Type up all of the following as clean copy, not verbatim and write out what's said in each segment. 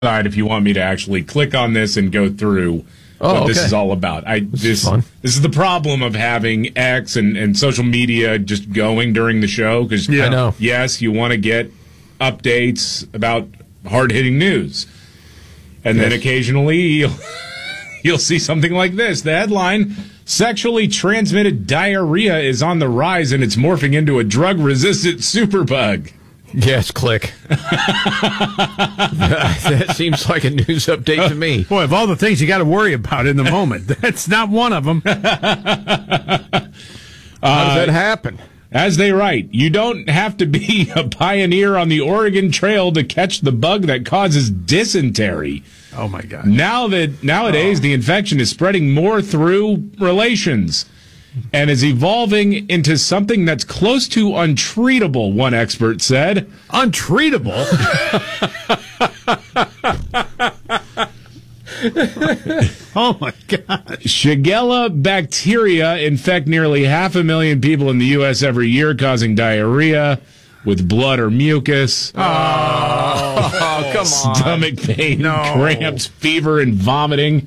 if you want me to actually click on this and go through what this is all about. This is the problem of having X and social media just going during the show, because I know. Yes, you want to get updates about hard-hitting news. And then occasionally you'll see something like this. The headline, sexually transmitted diarrhea is on the rise and it's morphing into a drug-resistant superbug. Yes, click. That seems like a news update to me. Boy, of all the things you got to worry about in the moment, that's not one of them. How does that happen? As they write, you don't have to be a pioneer on the Oregon Trail to catch the bug that causes dysentery. Oh, my God. Nowadays, the infection is spreading more through relations and is evolving into something that's close to untreatable, one expert said. Untreatable? Oh, my God. Shigella bacteria infect nearly 500,000 people in the U.S. every year, causing diarrhea with blood or mucus. Oh, come on. Stomach pain, cramps, fever, and vomiting.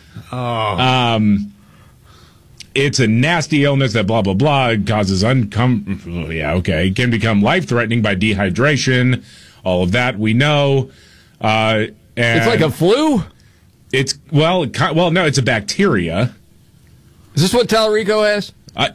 It's a nasty illness that blah, blah, blah. It causes it can become life-threatening by dehydration. All of that we know. And it's like a flu? No, it's a bacteria. Is this what Talrico has? I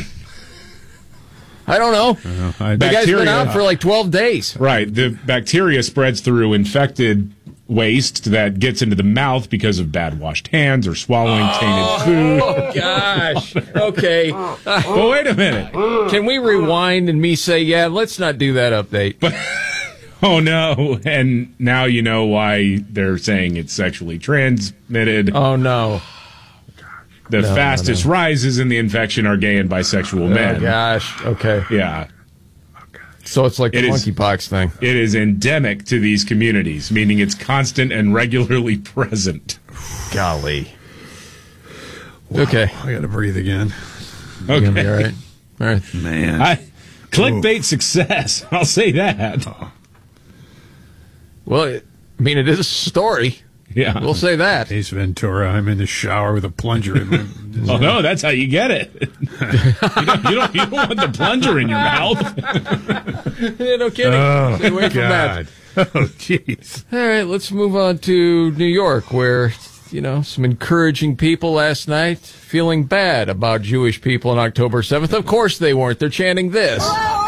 don't know. The guy's been out for like 12 days. Right. The bacteria spreads through infected waste that gets into the mouth because of bad washed hands or swallowing tainted food. Oh, gosh. Okay. But wait a minute. Can we rewind and me say, let's not do that update? Oh, no. And now you know why they're saying it's sexually transmitted. Oh, no. The fastest rises in the infection are gay and bisexual men. Oh, gosh. Okay. Yeah. So it's like the monkeypox thing. It is endemic to these communities, meaning it's constant and regularly present. Golly. Wow. Okay. I got to breathe again. Okay. All right. All right. Man. Clickbait success. I'll say that. Well, it is a story. Yeah. We'll say that. Ace Ventura, I'm in the shower with a plunger in my... Oh, no, that's how you get it. You don't want the plunger in your mouth. No kidding. Oh, Stay away from that. Oh, jeez. All right, let's move on to New York, where, some encouraging people last night feeling bad about Jewish people on October 7th. Of course they weren't. They're chanting this.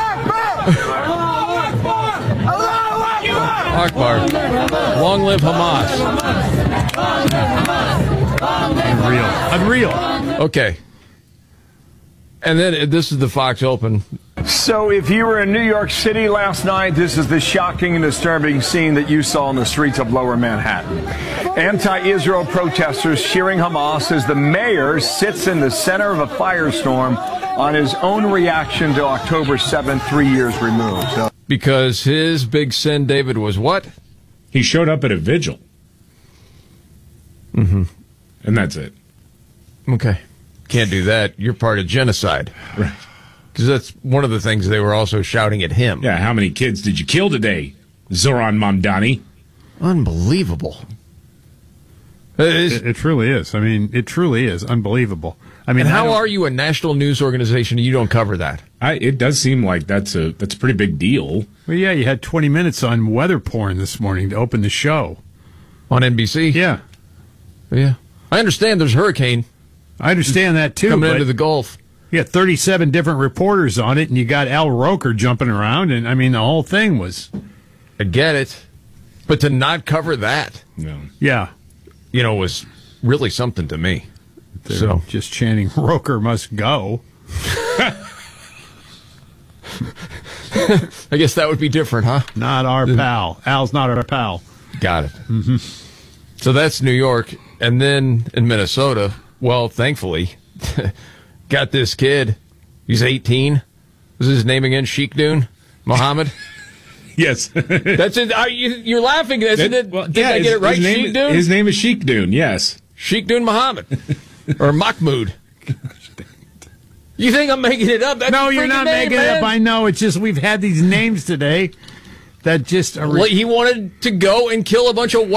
Akbar. Long live Hamas. Unreal. Okay. And then this is the Fox Open. So if you were in New York City last night, this is the shocking and disturbing scene that you saw in the streets of Lower Manhattan. Anti-Israel protesters cheering Hamas as the mayor sits in the center of a firestorm on his own reaction to October 7th, 3 years removed. Because his big sin, David, was what? He showed up at a vigil. Mm-hmm. And that's it. Okay. Can't do that. You're part of genocide. Right. Because that's one of the things they were also shouting at him. Yeah, how many kids did you kill today, Zoran Mamdani? Unbelievable. It truly is. I mean, it truly is unbelievable. I mean, and how are you a national news organization and you don't cover that? It does seem like that's a pretty big deal. Well, yeah, you had 20 minutes on weather porn this morning to open the show. On NBC? Yeah. Yeah. I understand there's a hurricane. I understand that, too. Coming into the Gulf. You got 37 different reporters on it, and you got Al Roker jumping around, and, I mean, the whole thing was... I get it. But to not cover that... No. Yeah. Was really something to me. They're just chanting, Roker must go. I guess that would be different, huh? Not our pal. Al's not our pal. Got it. Mm-hmm. So that's New York. And then in Minnesota, well, thankfully, got this kid. He's 18. Is his name again? Sheikh Dune? Mohammed? Yes. That's it. You're laughing, isn't it? Well, did I get it right? Sheikh Dune? His name is Sheikh Dune, yes. Sheikh Dune Mohammed. Or Mahmoud. You think I'm making it up? That's no, you're not making it up. I know. It's just we've had these names today that just are... He wanted to go and kill a bunch of white